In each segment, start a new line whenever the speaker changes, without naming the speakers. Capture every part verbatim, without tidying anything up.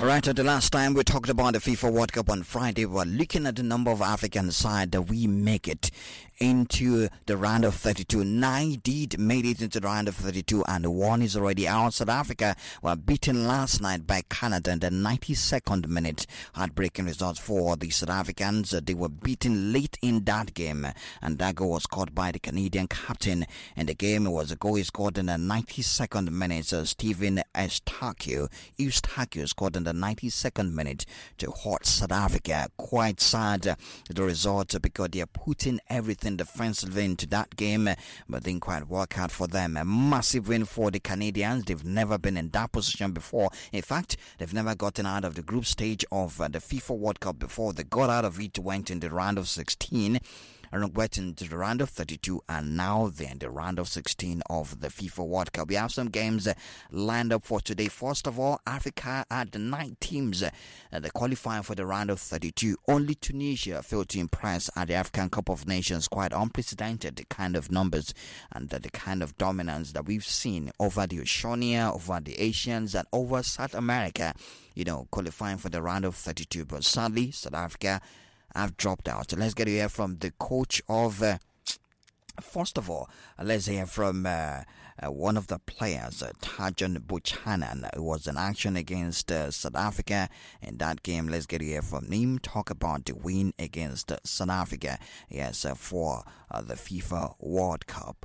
Right, at the last time we talked about the FIFA World Cup on Friday, we were looking at the number of African sides that we make it into the round of thirty-two. Nine did made it into the round of thirty-two, and one is already out. South Africa were beaten last night by Canada in the ninety-second minute. Heartbreaking results for the South Africans. They were beaten late in that game, and that goal was scored by the Canadian captain. In the game, it was a goal he scored in the ninety-second minute. So Stephen Eustachio, Eustachio scored in the ninety-second minute to hurt South Africa. Quite sad, uh, the result, uh, because they are putting everything defensively into that game, uh, but didn't quite work out for them. A massive win for the Canadians. They've never been in that position before. In fact, they've never gotten out of the group stage of uh, the FIFA World Cup before. They got out of it, went in the round of sixteen, and went into the round of thirty-two, and now they're in the round of sixteen of the FIFA World Cup. We have some games uh, lined up for today. First of all, Africa had the nine teams uh, that qualifying for the round of thirty-two. Only Tunisia failed to impress at the African Cup of Nations. Quite unprecedented, the kind of numbers and uh, the kind of dominance that we've seen over the Oceania, over the Asians, and over South America, you know, qualifying for the round of thirty-two. But sadly, South Africa have dropped out. So let's get to hear from the coach of uh, first of all, uh, let's hear from uh, uh, one of the players, uh, Tajon Buchanan, who was in action against uh, South Africa in that game. Let's get to hear from him talk about the win against uh, South Africa, yes, uh, for uh, the FIFA World Cup.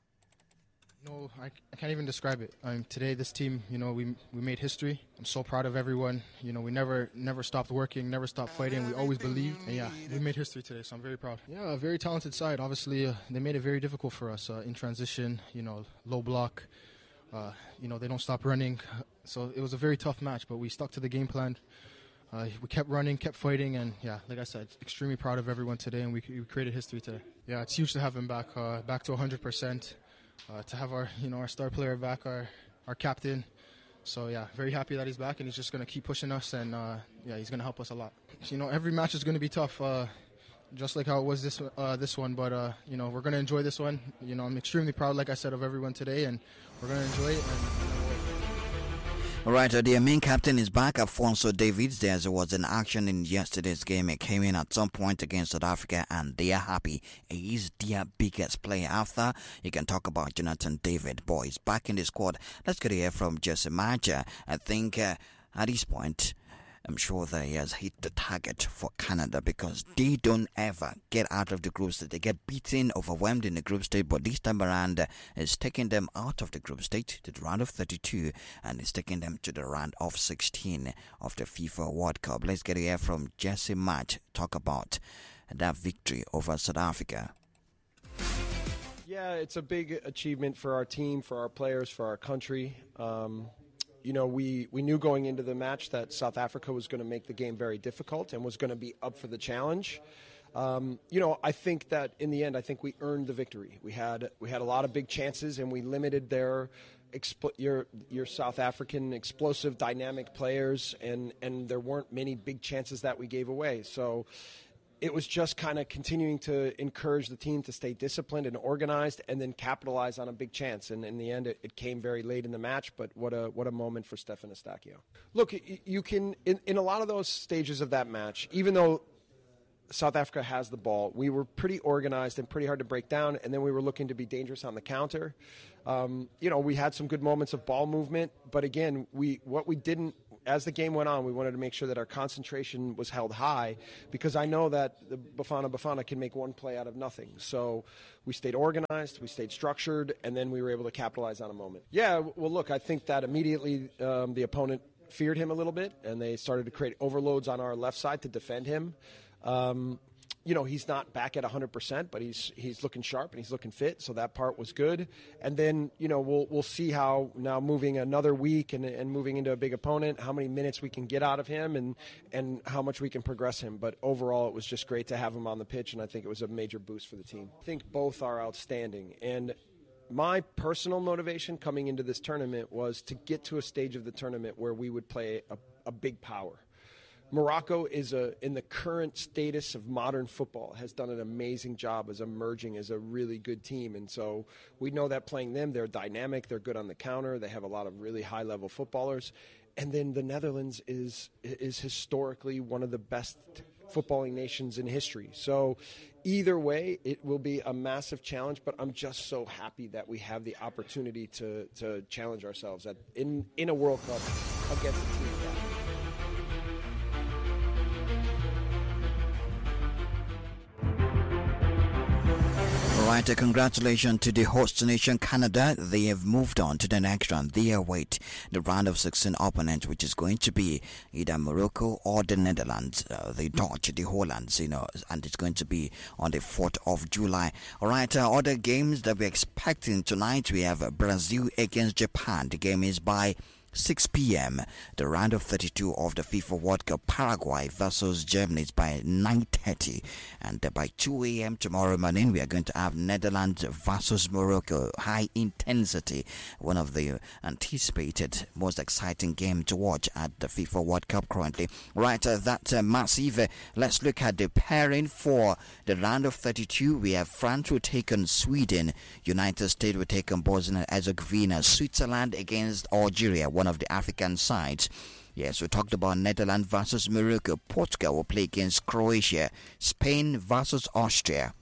No, I, I can't even describe it. Um, today, this team, you know, we we made history. I'm so proud of everyone. You know, we never never stopped working, never stopped fighting. We always believed. And yeah, we made history today, so I'm very proud. Yeah, a very talented side. Obviously, uh, they made it very difficult for us uh, in transition. You know, low block. Uh, you know, they don't stop running. So it was a very tough match, but we stuck to the game plan. Uh, we kept running, kept fighting, and yeah, like I said, extremely proud of everyone today, and we, we created history today. Yeah, it's huge to have him back, uh, back to one hundred percent. Uh, to have our, you know, our star player back, our, our captain. So yeah, very happy that he's back, and he's just going to keep pushing us, and uh, yeah, he's going to help us a lot. So, you know, every match is going to be tough, uh, just like how it was this uh, this one. But uh, you know, we're going to enjoy this one. You know, I'm extremely proud, like I said, of everyone today, and we're going to enjoy it. And,
All right, uh, the main captain is back, Afonso Davids. There was an action in yesterday's game. He came in at some point against South Africa, and they are happy. He is their biggest player. After, you can talk about Jonathan David. Boy, he's back in the squad. Let's get to hear from Jesse Maja. I think uh, at this point, I'm sure that he has hit the target for Canada, because they don't ever get out of the group stage. They get beaten, overwhelmed in the group stage, but this time around uh, it's taking them out of the group stage to the round of thirty-two, and it's taking them to the round of sixteen of the FIFA World Cup. Let's get to hear from Jesse Match talk about that victory over South Africa.
Yeah, it's a big achievement for our team, for our players, for our country. Um, You know, we, we knew going into the match that South Africa was going to make the game very difficult and was going to be up for the challenge. Um, you know, I think that in the end, I think we earned the victory. We had we had a lot of big chances, and we limited their expl- your your South African explosive, dynamic players, and and there weren't many big chances that we gave away. So it was just kind of continuing to encourage the team to stay disciplined and organized, and then capitalize on a big chance. And in the end, it, it came very late in the match, but what a what a moment for Stephen Eustachio. Look, you can, in, in a lot of those stages of that match, even though South Africa has the ball, we were pretty organized and pretty hard to break down, and then we were looking to be dangerous on the counter. Um, you know, we had some good moments of ball movement, but again, we what we didn't, as the game went on, we wanted to make sure that our concentration was held high, because I know that the Bafana Bafana can make one play out of nothing. So we stayed organized, we stayed structured, and then we were able to capitalize on a moment. Yeah, well, look, I think that immediately um, the opponent feared him a little bit, and they started to create overloads on our left side to defend him. Um, you know, he's not back at one hundred percent, but he's he's looking sharp and he's looking fit, so that part was good. And then, you know, we'll we'll see how now moving another week and and moving into a big opponent, how many minutes we can get out of him and and how much we can progress him. But overall, it was just great to have him on the pitch, and I think it was a major boost for the team. I think both are outstanding, and my personal motivation coming into this tournament was to get to a stage of the tournament where we would play a, a big power. Morocco is a in the current status of modern football has done an amazing job as emerging as a really good team, and so we know that playing them, they're dynamic, they're good on the counter, they have a lot of really high level footballers, and then the Netherlands is is historically one of the best footballing nations in history. So either way, it will be a massive challenge, but I'm just so happy that we have the opportunity to to challenge ourselves at in in a World Cup against a team like that.
Right, uh, congratulations to the host nation Canada. They have moved on to the next round. They await the round of sixteen opponent, which is going to be either Morocco or the Netherlands, uh, the Dutch, the Hollands, you know, and it's going to be on the fourth of July. All right, uh, other games that we're expecting tonight, we have uh, Brazil against Japan. The game is by six p.m. The round of thirty-two of the FIFA World Cup, Paraguay versus Germany is by nine thirty, and by two a.m. tomorrow morning we are going to have Netherlands versus Morocco. High intensity, one of the anticipated most exciting game to watch at the FIFA World Cup currently. Right, uh, that's uh, massive. Uh, let's look at the pairing for the round of thirty-two. We have France will take on Sweden, United States will take on Bosnia and Herzegovina, Switzerland against Algeria, one of the African sides. Yes, we talked about Netherlands versus Morocco. Portugal will play against Croatia. Spain versus Austria.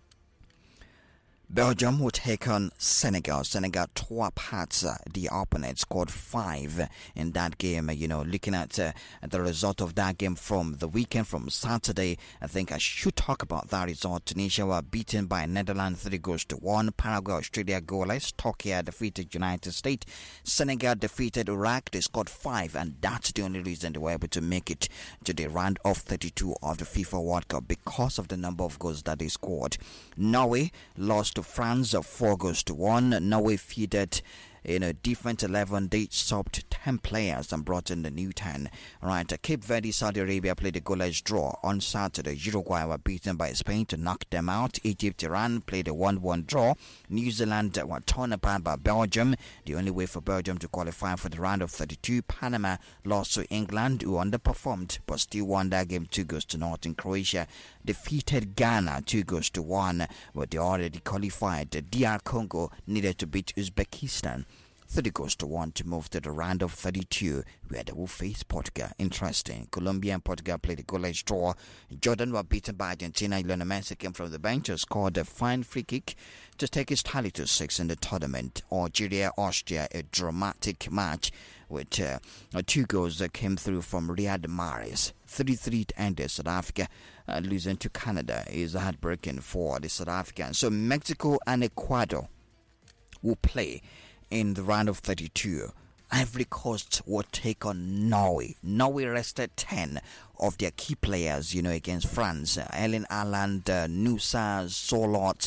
Belgium will take on Senegal. Senegal tore apart uh, the opponent, scored five in that game. You know, looking at uh, the result of that game from the weekend, from Saturday, I think I should talk about that result. Tunisia were beaten by Netherlands three goals to one. Paraguay, Australia goalless. Turkey defeated United States. Senegal defeated Iraq. They scored five, and that's the only reason they were able to make it to the round of thirty-two of the FIFA World Cup, because of the number of goals that they scored. Norway lost to France of four goals to one. Norway fielded in a different eleven. They subbed ten players and brought in the new ten. Right, Cape Verde, Saudi Arabia played a goalless draw on Saturday. Uruguay were beaten by Spain to knock them out. Egypt, Iran played a one one draw. New Zealand were torn apart by Belgium, the only way for Belgium to qualify for the round of thirty-two. Panama lost to England, who underperformed but still won that game two goals to nothing. Croatia defeated Ghana two goals to one, but they already qualified. The D R Congo needed to beat Uzbekistan thirty goals to one to move to the round of thirty-two, where they will face Portugal. Interesting. Colombia and Portugal played a goalless draw. Jordan were beaten by Argentina. Lionel Messi came from the bench and scored a fine free kick to take his tally to six in the tournament. Algeria, Austria, a dramatic match with uh, two goals that came through from Riyad Mahrez. three three ended. South Africa uh, losing to Canada is heartbreaking for the South Africans. So Mexico and Ecuador will play in the round of thirty-two. Ivory Coast will take on Norway. Norway rested ten of their key players, you know, against France. Uh, Erling Haaland, uh, Nusa, Solot,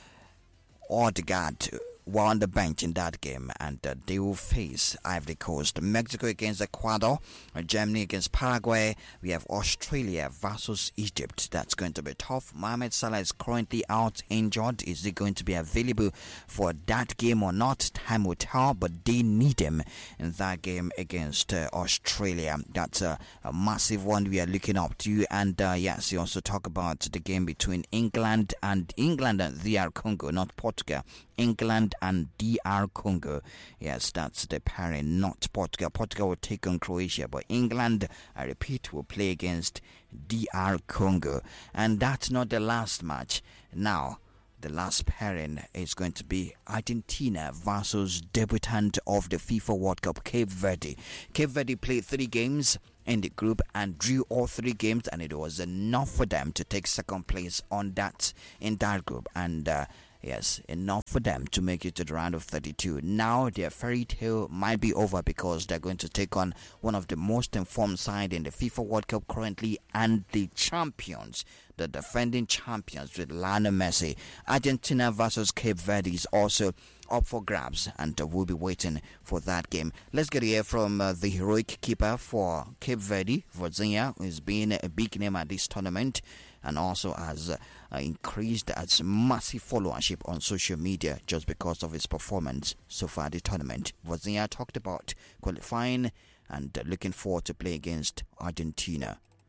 Odegaard were on the bench in that game, and uh, they will face Ivory Coast. Mexico against Ecuador, uh, Germany against Paraguay. We have Australia versus Egypt. That's going to be tough. Mohamed Salah is currently out injured. Is he going to be available for that game or not? Time will tell, but they need him in that game against uh, Australia. That's uh, a massive one we are looking up to. And uh, yes, you also talk about the game between England and England and D R Congo, not Portugal. England and D R Congo. Yes, that's the pairing, not Portugal. Portugal will take on Croatia, but England, I repeat, will play against D R Congo. And that's not the last match. Now, the last pairing is going to be Argentina versus debutant of the FIFA World Cup, Cape Verde. Cape Verde played three games in the group and drew all three games, and it was enough for them to take second place on that in that group. And uh, yes, enough for them to make it to the round of thirty-two. Now their fairy tale might be over, because they're going to take on one of the most informed side in the FIFA World Cup currently, and the champions, the defending champions, with Lionel Messi. Argentina versus Cape Verde is also up for grabs, and uh, we'll be waiting for that game. Let's get here from uh, the heroic keeper for Cape Verde, Vozinha, who's been a big name at this tournament, and also has uh, increased its massive followership on social media just because of his performance so far the tournament. Vozinha talked about qualifying and uh, looking forward to play against Argentina.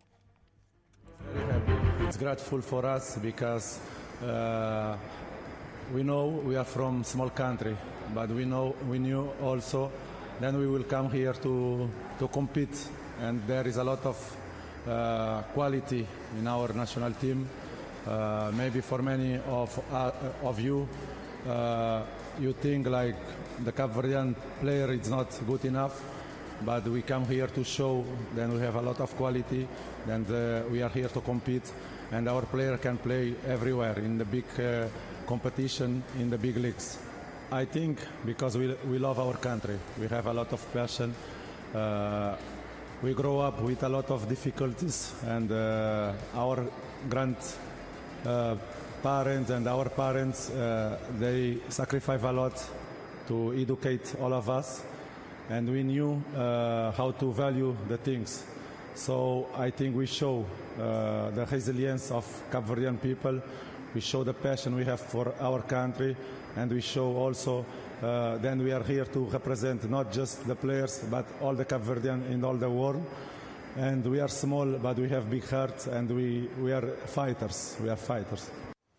very happy. It's grateful for us because uh, we know we are from small country, but we know we knew also then we will come here to to compete, and there is a lot of uh, quality in our national team. Uh, maybe for many of uh, of you, uh, you think like the Cape Verdean player is not good enough, but we come here to show that we have a lot of quality, and uh, we are here to compete, and our player can play everywhere in the big uh, competition, in the big leagues. I think because we, we love our country, we have a lot of passion. Uh, we grow up with a lot of difficulties, and uh, our grand uh, parents and our parents, uh, they sacrifice a lot to educate all of us, and we knew uh, how to value the things. So I think we show uh, the resilience of Cape Verdean people, we show the passion we have for our country, and we show also uh, then we are here to represent not just the players but all the Cape Verdean in all the world. And we are small, but we have big hearts, and we, we are fighters. We are fighters.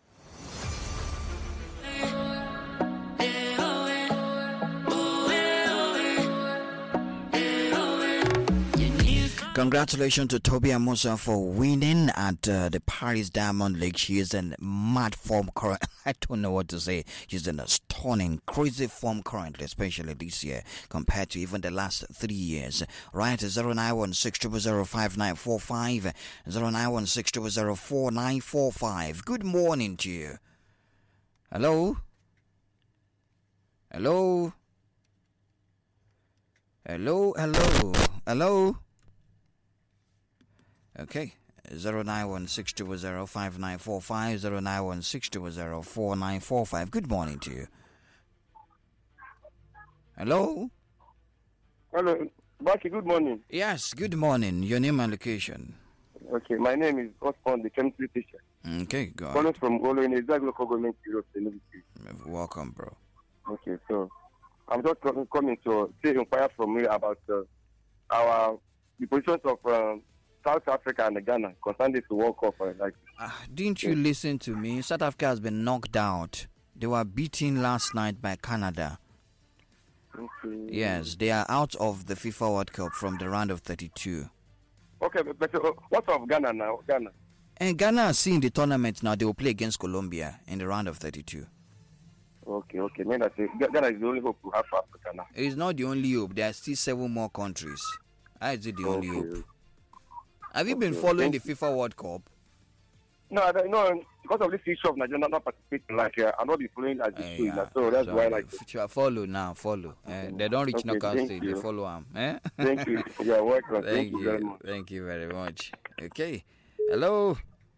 Congratulations to Toby Amusa for winning at uh, the Paris Diamond League. She is in mad form current. I don't know what to say. She's in a stunning, crazy form currently, especially this year compared to even the last three years. Right, zero nine one six zero zero five nine four five, zero nine one six zero zero four nine four five. Good morning to you. Hello? Hello? Hello? Hello? Hello? Okay, zero nine one six two zero five nine four five, zero nine one six two zero four nine four five. Good morning to you. Hello?
Hello, Baki, good morning.
Yes, good morning. Your name and location.
Okay, my name is Osman, the chemistry teacher.
Okay, go
Calling
on.
from Olo in the local government Europe.
Welcome, bro.
Okay, so I'm just coming to say inquire from you about uh, our the positions of um, South Africa and Ghana concerning the World Cup. Uh, like,
uh, didn't you listen to me? South Africa has been knocked out. They were beaten last night by Canada.
okay.
Yes, they are out of the FIFA World Cup from the round of thirty-two.
Okay, but, but uh, what's of Ghana now? Ghana.
And Ghana are seeing the tournament now. They will play against Colombia in the round of thirty-two.
Okay, okay. Mean that Ghana is the only hope we have for Africa now.
It is not the only hope. There are still seven more countries. How is it the only
Okay.
hope? Have you
Okay,
been following
thank
the FIFA World Cup?
No, I don't know. Because of this issue of Nigeria not participating, like uh, I'm not be following as
Eh,
it should,
yeah,
so that's
sorry.
why, like.
If you are follow now, follow. Eh, they don't reach
Okay,
knockout
thank
stage.
you.
They follow them. Eh?
Thank you. You're welcome.
Thank,
Thank you very
you.
much.
Thank you very much. Okay. Hello.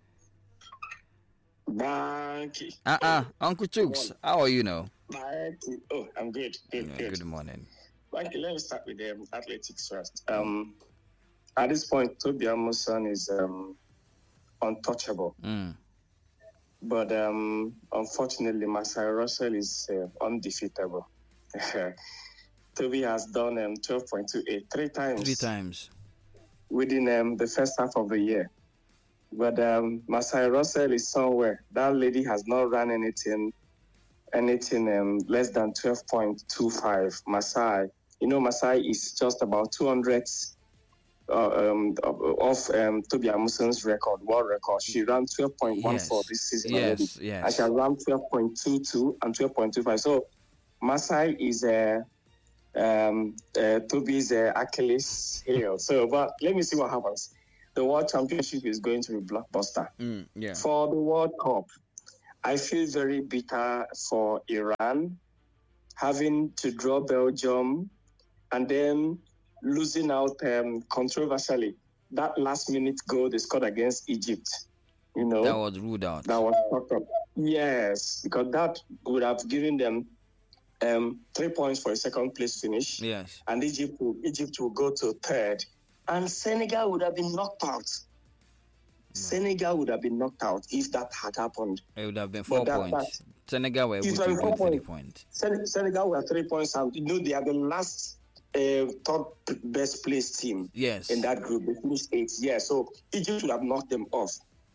Banky.
Uh-uh. Uncle Chooks, how are you now?
Banky. Oh, I'm good. Good,
Yeah,
good.
good morning.
Banky, let me start with um, athletics first. Um, at this point, Toby Amusan is um, untouchable.
Mm.
But um, unfortunately, Masai Russell is uh, undefeatable. Toby has done um, twelve point two eight three times.
Three times.
Within um, the first half of the year. But um, Masai Russell is somewhere. That lady has not run anything, anything um, less than twelve point two five. Masai, you know, Masai is just about two hundredths uh, um, of um, Toby Amusan's record, world record. She ran twelve point one four
Yes.
this season
Yes,
already.
yes.
And she has run twelve point two two and twelve point two five. So Masai is a uh, um, uh, Toby's uh, Achilles heel. So, but let me see what happens. The World Championship is going to be blockbuster.
Mm, yeah.
For the World Cup, I feel very bitter for Iran having to draw Belgium and then losing out um, controversially. That last minute goal they scored against Egypt, you know.
That was ruled out.
That was fucked up. Yes, because that would have given them um, three points for a second place finish.
Yes.
And Egypt will, Egypt will go to third. And Senegal would have been knocked out. Senegal would have been knocked out if that had happened.
It would have been four
that-
points.
that-
Senegal were able
It
to
was
win
four
three
points.
points.
Sen- Senegal were three points out. You know, they are the last uh, top best placed team
Yes.
in that group. They finished eighth. Yeah, so Egypt would have knocked them off.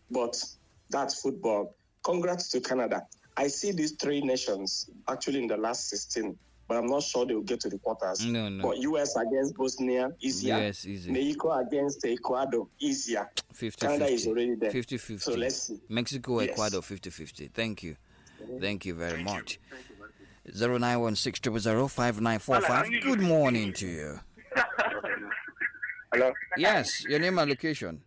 but that's football. Congrats to Canada. I see these three nations actually in the last sixteen, but I'm not sure they will get to the quarters.
No, no.
But U S against Bosnia, easier.
Yes, easy.
Mexico against Ecuador, easier.
fifty
Canada
fifty.
is already there.
fifty fifty.
So let's see.
Mexico,
Yes.
Ecuador, fifty fifty. Thank you. Thank you very much. zero nine one six zero zero five nine four five. Good morning to you.
Hello.
Yes, your name and location.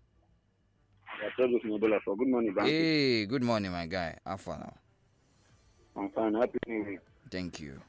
Good morning, Banky.
Hey, good morning, my guy. How far now?
I'm fine. Happy New Year.
Thank you.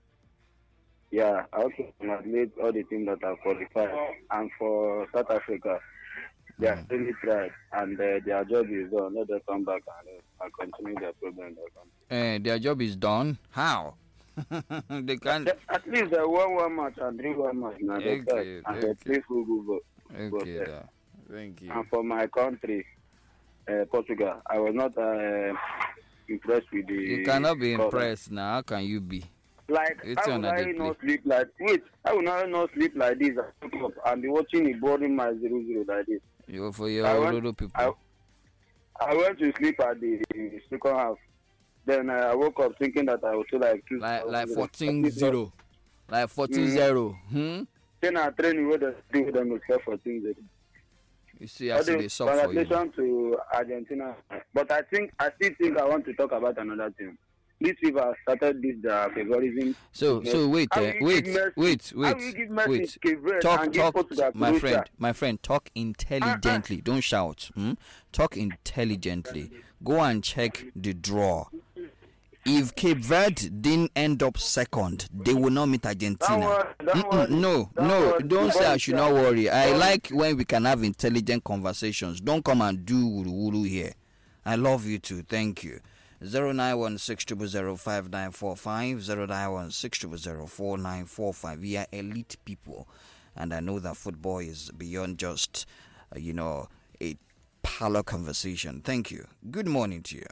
Yeah, I also congratulate all the teams that are qualified. And for South Africa, they are really tried. And uh, their job is done. Let them come back and, uh, and continue their program.
Uh, their job is done. How? They can't.
At least they won one match and drink one match. Now they
Okay,
tried. And they
okay.
play full good.
Okay, da. Thank you.
And for my country, uh, Portugal, I was not uh, impressed with the...
You cannot be
color.
impressed now. How can you be?
Like,
It's
how
on
will
a
I
day
not
play.
sleep like... Wait, how will I not sleep like this and wake up and be watching a boring match zero zero like this?
You for your
I went-
little people.
I, I went to sleep at the second half. Then uh, I woke up thinking that I was still like... two-
like like
zero.
fourteen zero. Like fourteen zero. Hmm?
Then I training with the team with them was fourteen zero.
You see, I see they sub for you.
Congratulations to Argentina. But I think I still think I want to talk about another team. This FIFA started this uh, favorism.
So so wait,
How
uh,
will you
wait,
give Messi-
wait,
how will you
wait,
give Messi
wait.
Cape Verde
Talk,
and give
talk,
Portugal
my
Croatia?
friend, my friend. Talk intelligently. Don't shout. Hmm? Talk intelligently. Go and check the draw. If Cape Verde didn't end up second, they will not meet Argentina.
Don't worry, don't
Mm-mm,
worry,
no,
don't
no,
worry.
don't say I should not
Don't-
worry. I
don't-
like when we can have intelligent conversations. Don't come and do wuru wuru here. I love you too. Thank you. zero nine one six zero zero five nine four five, zero nine one six zero zero four nine four five. We are elite people. And I know that football is beyond just, uh, you know, a parlor conversation. Thank you. Good morning to you.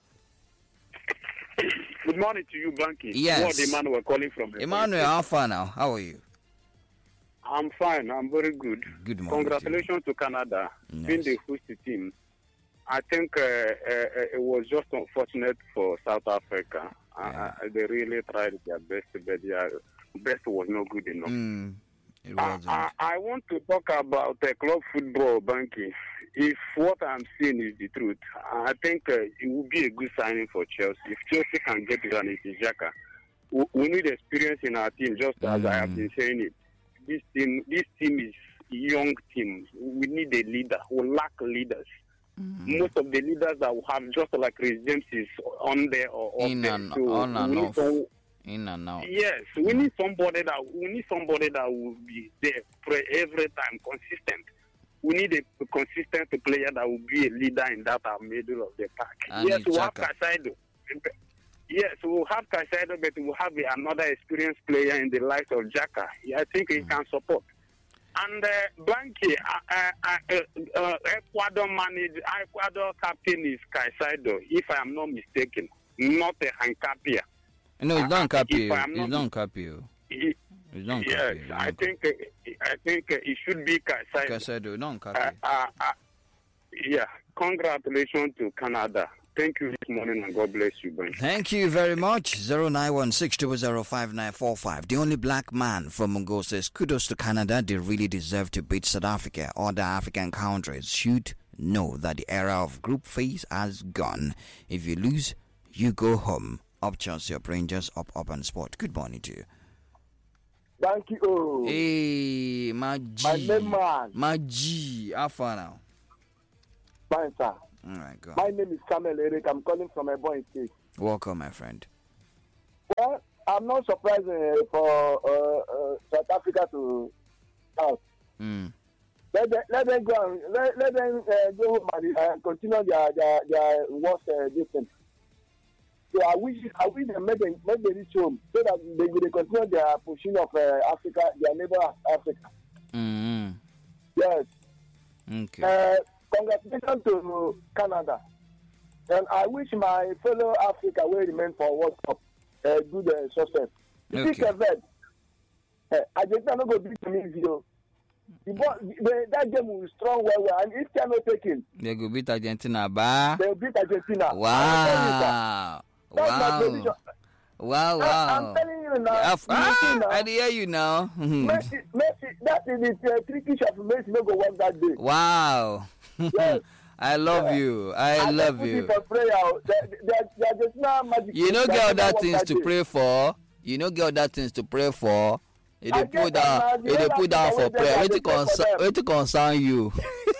Good morning to you, Banky.
Yes.
What Emmanuel calling from?
Emmanuel, how far now? How are you?
I'm fine. I'm very good.
Good morning.
Congratulations to Canada
Yes.
being the host team. I think uh, uh, it was just unfortunate for South Africa.
Yeah.
Uh, they really tried their best, but their best was not good enough.
Mm, it
I,
wasn't.
I, I want to talk about uh, club football, Banky. If what I'm seeing is the truth, I think uh, it will be a good signing for Chelsea. If Chelsea can get Granit Xhaka, we, we need experience in our team, just as I have
Mm.
been saying it. This team, this team is young team. We need a leader. We lack leaders.
Mm.
Most of the leaders that we have, just like Chris James, is on there or up
In
there.
and
So
on and
we need
off.
some-
In and out.
Yes, we need somebody that we need somebody that will be there for every time, consistent. We need a consistent player that will be a leader in that uh, middle of the pack.
And
yes, we have
Xhaka.
Casado. Yes, we will have Casado, but we will have another experienced player in the likes of Xhaka. I think he can support. And uh, Blanky, uh, uh, uh, uh, Ecuador manager, Ecuador captain is Casado, if I am not mistaken, not a Hankapia.
No, it's not
If
Capio.
I'm
It's
not-
not Capio.
He-
It's not
Yes,
Capio. It's
I
not
think uh, I think uh, it should be Casado.
Casado, not
Uh,
Capio.
uh, uh, yeah, congratulations to Canada. Thank you this morning and God bless you, Ben.
Thank you very much. zero nine one six zero zero five nine four five. The only black man from Mongo says, kudos to Canada. They really deserve to beat South Africa. Other African countries should know that the era of group phase has gone. If you lose, you go home. Up Chelsea, up Rangers, up up and sport. Good morning to you.
Thank you.
Hey, my G.
My name man.
My G. How far now?
Fine, sir.
All right, go.
My name is Kamel Eric. I'm calling from Ebonyi State.
Welcome, my friend.
Well, I'm not surprised uh, for uh, uh, South Africa to out.
Mm.
Let them, let them go and let, let them uh, go home and uh, continue their their, their work uh, distance. So I wish I wish they make them make them reach home so that they will continue their pushing of uh, Africa, their neighbor Africa.
Mm-hmm.
Yes.
Okay.
Uh, congratulations to Canada. And I wish my fellow Africa will remain for World Cup uh, good uh, success. You
Okay.
see, Kevin, uh, Argentina no go beat Tunisia. The ball, the, that game will be strong well, well, and if they are not taking,
they will beat Argentina, ba?
They will beat Argentina.
Wow.
That's my
Wow.
prediction.
Wow, wow.
I, I'm telling you now.
Yeah,
you see now,
ah, I hear you now.
Messi, Messi, that is the uh, tricky shot for Messi no go work that day.
Wow.
Yes.
I love
Yeah.
you. I,
I
love
put
you.
it for prayer. There, there, there's just no magic.
You know,
There's
get
no
other
work
things
that
to
day.
pray for. You know, get other things to pray for. It
I
they
get
put
that,
down.
man. You
It they
know
put
that
down for
people
prayer.
always
Wait to
say that they pray
concern.
for them.
Wait to concern you.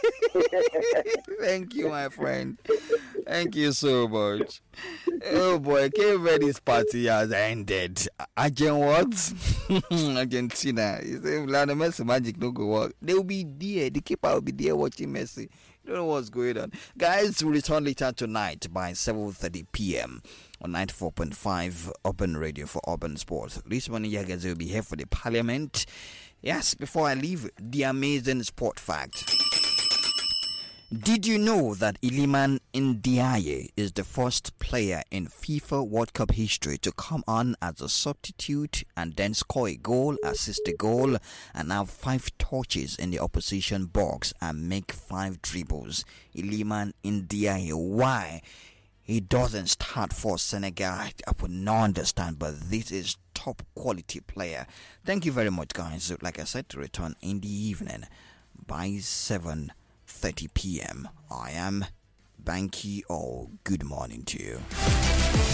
Thank you, my friend. Thank you so much. Oh boy, Cape Verde's party has ended. Argent what? Argentina. You say Lionel Messi magic no go work. They will be there. The keeper will be there watching Messi. You don't know what's going on. Guys, we'll return later tonight by seven thirty p.m. on ninety-four point five Urban Radio for Urban Sports. This morning, you guys will be here for the Parliament. Yes, before I leave, the amazing sport fact. Did you know that Iliman Ndiaye is the first player in FIFA World Cup history to come on as a substitute and then score a goal, assist a goal, and have five touches in the opposition box and make five dribbles? Iliman Ndiaye. Why he doesn't start for Senegal, I would not understand, but this is top quality player. Thank you very much, guys. Like I said, to return in the evening by seven thirty p.m. I am Banky. Oh, good morning to you.